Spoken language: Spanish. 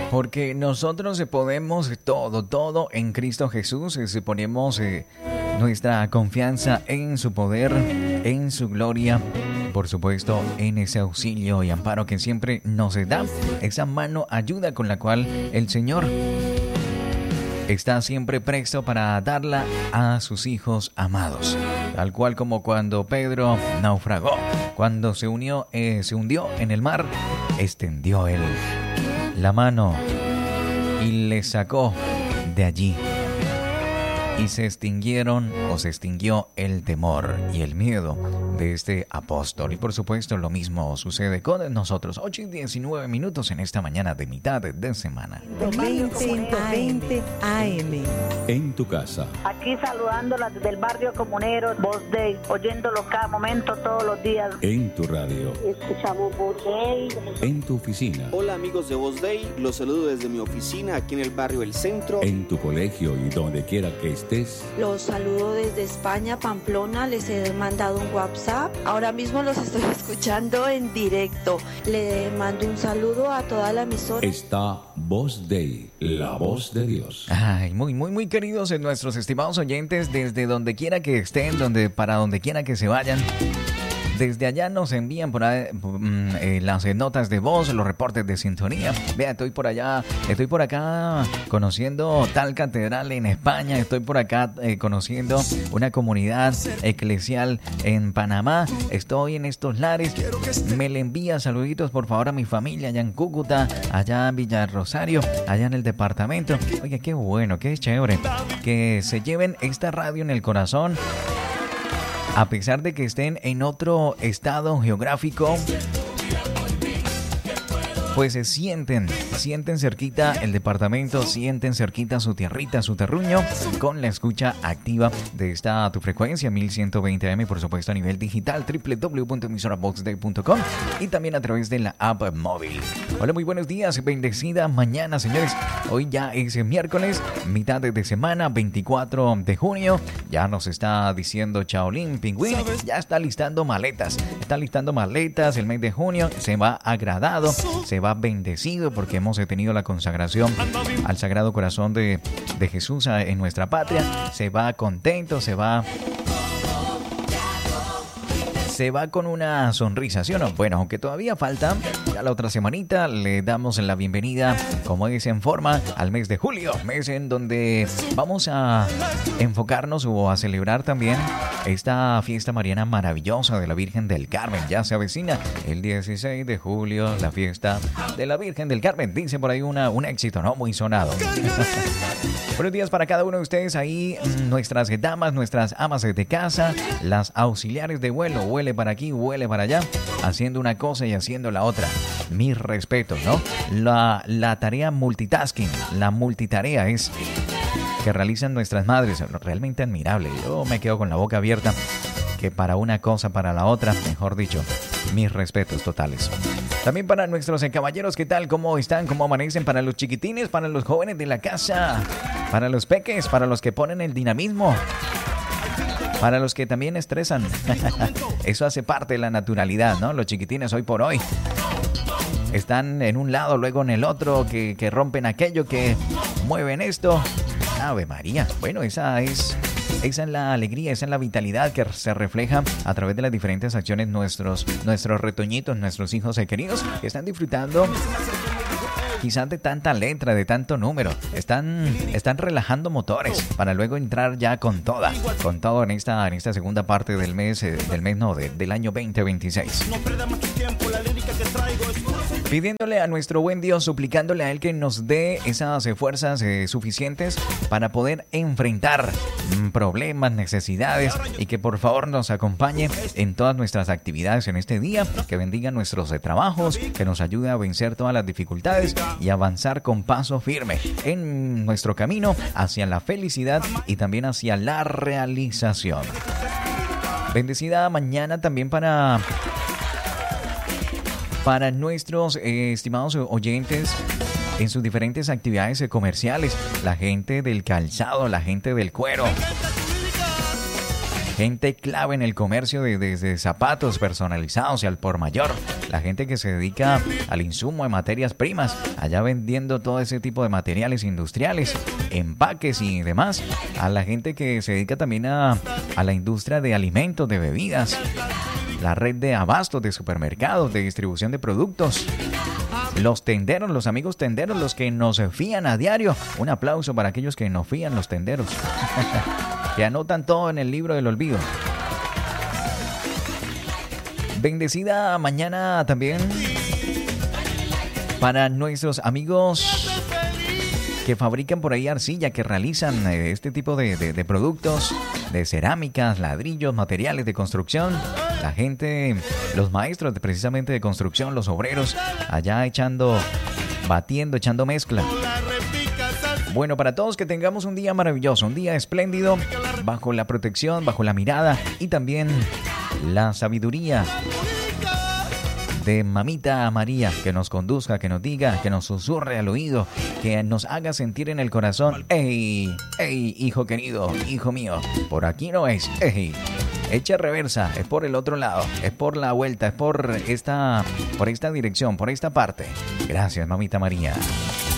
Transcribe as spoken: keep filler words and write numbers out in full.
Porque nosotros podemos todo, todo en Cristo Jesús. Si ponemos eh, nuestra confianza en su poder, en su gloria, por supuesto, en ese auxilio y amparo que siempre nos da, esa mano ayuda con la cual el Señor está siempre presto para darla a sus hijos amados. Tal cual como cuando Pedro naufragó, cuando se unió, eh, se hundió en el mar, extendió él la mano y le sacó de allí. Y se extinguieron o se extinguió el temor y el miedo de este apóstol. Y por supuesto lo mismo sucede con nosotros. ocho y diecinueve minutos en esta mañana de mitad de semana. ciento veinte A M. En tu casa. Aquí saludándola desde el barrio comunero, Voz Day, oyéndolo cada momento, todos los días. En tu radio. Escuchamos Voz Day. En tu oficina. Hola amigos de Voz Day, los saludo desde mi oficina aquí en el barrio El Centro. En tu colegio y donde quiera que estés. Los saludo desde España, Pamplona, les he mandado un WhatsApp. Ahora mismo los estoy escuchando en directo. Le mando un saludo a toda la emisora. Está Voz Day, la voz de Dios. Ay, muy, muy, muy queridos en nuestros estimados oyentes, desde donde quiera que estén, donde para donde quiera que se vayan. Desde allá nos envían por ahí, eh, las notas de voz, los reportes de sintonía. Vea, estoy por allá, estoy por acá conociendo tal catedral en España. Estoy por acá eh, conociendo una comunidad eclesial en Panamá. Estoy en estos lares. Me le envía saluditos por favor a mi familia allá en Cúcuta, allá en Villarrosario, allá en el departamento. Oye, qué bueno, qué chévere que se lleven esta radio en el corazón. A pesar de que estén en otro estado geográfico, pues se sienten, sienten cerquita el departamento, sienten cerquita su tierrita, su terruño, con la escucha activa de esta tu frecuencia mil ciento veinte A M, por supuesto a nivel digital, doble u doble u doble u punto emisora vox day punto com y también a través de la app móvil. Hola, muy buenos días, bendecida mañana, señores. Hoy ya es miércoles, mitad de semana, veinticuatro de junio. Ya nos está diciendo Chaolín Pingüín, ya está listando maletas, está listando maletas. El mes de junio se va agradado, se va bendecido porque hemos tenido la consagración al Sagrado Corazón de, de Jesús en nuestra patria. Se va contento, se va... Se va con una sonrisa, ¿sí o no? Bueno, aunque todavía falta, ya la otra semanita le damos la bienvenida, como es en forma, al mes de julio, mes en donde vamos a enfocarnos o a celebrar también esta fiesta mariana maravillosa de la Virgen del Carmen. Ya se avecina el dieciséis de julio, la fiesta de la Virgen del Carmen. Dice por ahí una, un éxito, ¿no? Muy sonado. Buenos días para cada uno de ustedes ahí, nuestras damas, nuestras amas de casa, las auxiliares de vuelo, huele para aquí, huele para allá, haciendo una cosa y haciendo la otra. Mis respetos, ¿no? La, la tarea multitasking, la multitarea es que realizan nuestras madres, realmente admirable. Yo me quedo con la boca abierta, que para una cosa, para la otra, mejor dicho, mis respetos totales. También para nuestros caballeros, ¿qué tal? ¿Cómo están? ¿Cómo amanecen? Para los chiquitines, para los jóvenes de la casa, para los peques, para los que ponen el dinamismo, para los que también estresan. Eso hace parte de la naturalidad, ¿no? Los chiquitines hoy por hoy están en un lado, luego en el otro, que, que rompen aquello, que mueven esto. Ave María. Bueno, esa es... Esa es la alegría, esa es la vitalidad que se refleja a través de las diferentes acciones nuestros, nuestros retoñitos, nuestros hijos queridos que están disfrutando quizás de tanta letra, de tanto número. Están, están relajando motores para luego entrar ya con toda, con todo en esta, en esta segunda parte del mes, del mes no, de, del año veinte veintiséis. Pidiéndole a nuestro buen Dios, suplicándole a Él que nos dé esas fuerzas eh, suficientes para poder enfrentar mm, problemas, necesidades y que por favor nos acompañe en todas nuestras actividades en este día, que bendiga nuestros eh, trabajos, que nos ayude a vencer todas las dificultades y avanzar con paso firme en nuestro camino hacia la felicidad y también hacia la realización. Bendecida mañana también para... Para nuestros eh, estimados oyentes en sus diferentes actividades comerciales, la gente del calzado, la gente del cuero, gente clave en el comercio de, de, de zapatos personalizados y al por mayor. La gente que se dedica al insumo de materias primas, allá vendiendo todo ese tipo de materiales industriales, empaques y demás. A la gente que se dedica también a, a la industria de alimentos, de bebidas, la red de abastos, de supermercados, de distribución de productos. Los tenderos, los amigos tenderos, los que nos fían a diario. Un aplauso para aquellos que nos fían, los tenderos. Que anotan todo en el libro del olvido. Bendecida mañana también para nuestros amigos que fabrican por ahí arcilla, que realizan este tipo de, de, de productos, de cerámicas, ladrillos, materiales de construcción. La gente, los maestros de, precisamente de construcción, los obreros, allá echando, batiendo, echando mezcla. Bueno, para todos que tengamos un día maravilloso, un día espléndido, bajo la protección, bajo la mirada y también la sabiduría de Mamita María, que nos conduzca, que nos diga, que nos susurre al oído, que nos haga sentir en el corazón: ¡Ey! ¡Ey, hijo querido, hijo mío! Por aquí no es, ¡ey! Echa reversa, es por el otro lado, es por la vuelta, es por esta, por esta dirección, por esta parte. Gracias, Mamita María.